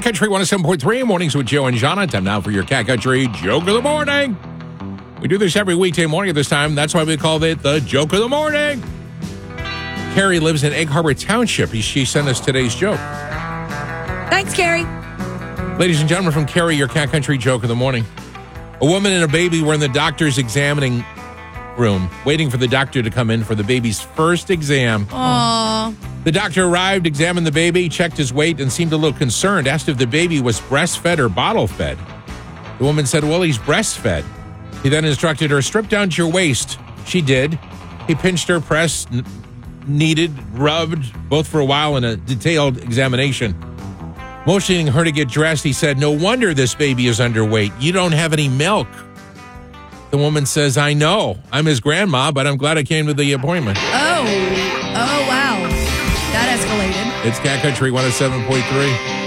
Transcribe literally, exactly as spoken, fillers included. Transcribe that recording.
Cat Country one oh seven point three, mornings with Joe and Jana. Time now for your Cat Country Joke of the Morning. We do this every weekday morning at this time. That's why we called it the Joke of the Morning. Carrie lives in Egg Harbor Township. She sent us today's joke. Thanks, Carrie. Ladies and gentlemen, from Carrie, your Cat Country Joke of the Morning. A woman and a baby were in the doctor's examining room, waiting for the doctor to come in for the baby's first exam. Aww. The doctor arrived, examined the baby, checked his weight, and seemed a little concerned, asked if the baby was breastfed or bottle-fed. The woman said, well, he's breastfed. He then instructed her, strip down to your waist. She did. He pinched her, pressed, n- kneaded, rubbed, both for a while in a detailed examination. Motioning her to get dressed, he said, no wonder this baby is underweight. You don't have any milk. The woman says, I know. I'm his grandma, but I'm glad I came to the appointment. Oh. Oh, wow. That escalated. It's Cat Country one oh seven point three.